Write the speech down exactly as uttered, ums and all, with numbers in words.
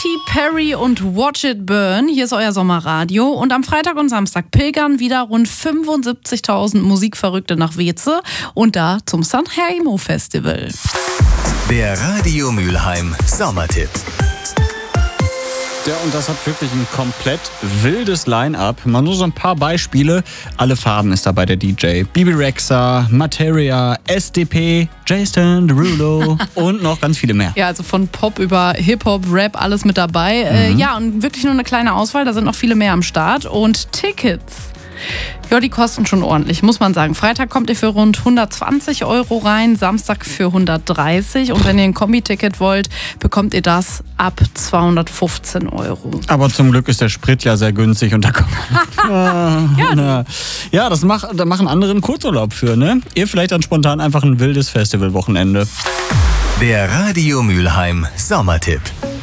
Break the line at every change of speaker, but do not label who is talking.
Katy Perry und Watch It Burn. Hier ist euer Sommerradio. Und am Freitag und Samstag pilgern wieder rund fünfundsiebzigtausend Musikverrückte nach Weze und da zum Sanremo Festival.
Der Radio Mülheim Sommertipp.
Ja, und das hat wirklich ein komplett wildes Line-Up. Mal nur so ein paar Beispiele. Alle Farben ist dabei der D J. Bibi Rexha, Materia, S D P, Jason Derulo und noch ganz viele mehr.
Ja, also von Pop über Hip-Hop, Rap, alles mit dabei. Mhm. Äh, ja, und wirklich nur eine kleine Auswahl. Da sind noch viele mehr am Start. Und Tickets, ja, die kosten schon ordentlich, muss man sagen. Freitag kommt ihr für rund hundertzwanzig Euro rein, Samstag für hundertdreißig. Und wenn ihr ein Kombi-Ticket wollt, bekommt ihr das ab zweihundertfünfzehn Euro.
Aber zum Glück ist der Sprit ja sehr günstig und da kommt ja, na, ja, das mach, da machen andere einen Kurzurlaub für, ne? Ihr vielleicht dann spontan einfach ein wildes Festivalwochenende.
Der Radio Mülheim Sommertipp.